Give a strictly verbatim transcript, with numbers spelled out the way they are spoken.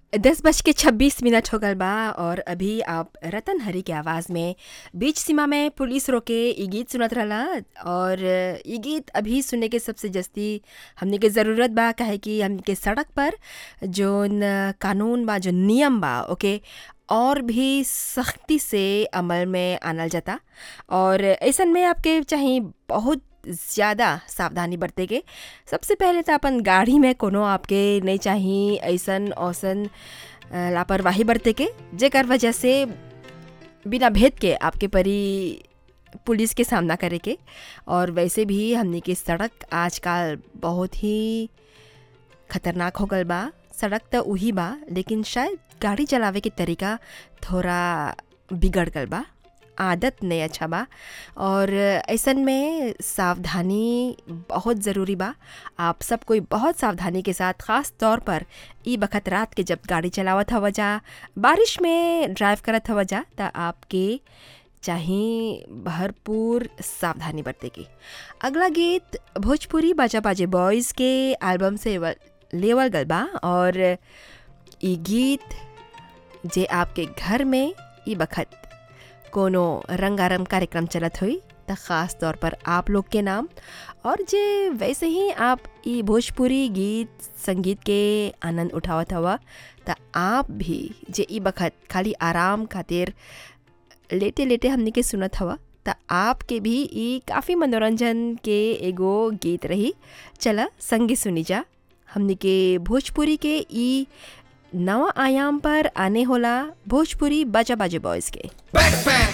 दस बज के छब्बीस मिनट हो गल बा और अभी आप रतन हरी के आवाज़ में बीच सीमा में पुलिस रोके ई गीत सुनत रहला। और ई गीत अभी सुनने के सबसे जस्ती हमने के ज़रूरत बा, काहे कि हमके सड़क पर जोन कानून बा, जो नियम बा, ओके और भी सख्ती से अमल में आनल जाता। और ऐसन में आपके चाहिए बहुत ज़्यादा सावधानी बरते के। सबसे पहले तो अपन गाड़ी में कोनो आपके नहीं चाहिए ऐसन औसन अ, लापरवाही बरते के, जेकर वजह से बिना भेद के आपके परी पुलिस के सामना करे के। और वैसे भी हमने की सड़क आजकल बहुत ही खतरनाक हो गल बा। सड़क तो वही बा, लेकिन शायद गाड़ी चलावे के तरीका थोड़ा बिगड़ गल बा, आदत नहीं अच्छा बा। और ऐसन में सावधानी बहुत ज़रूरी बा। आप सब कोई बहुत सावधानी के साथ, ख़ास तौर पर ई बखत रात के जब गाड़ी चलावत हवा जा, बारिश में ड्राइव करत हवा जा, त आपके चाहिए भरपूर सावधानी बरते की। अगला गीत भोजपुरी बाजा बाजे बॉयज़ के एल्बम से व- लेवल गल बा। और ई गीत जे आपके घर में ई बखत कोनो रंगारंग कार्यक्रम चलत हुई त ख़ास तौर पर आप लोग के नाम। और जे वैसे ही आप ई भोजपुरी गीत संगीत के आनंद उठावत हवा, त आप भी जे ई बखत खाली आराम खातिर लेटे लेटे हमने के सुनत हवा, त आपके भी ई काफ़ी मनोरंजन के एगो गीत रही। चला संगे सुनी जा हमने के भोजपुरी के ई नवा आयाम पर आने होला भोजपुरी बाजा बाजे बॉयज़ के।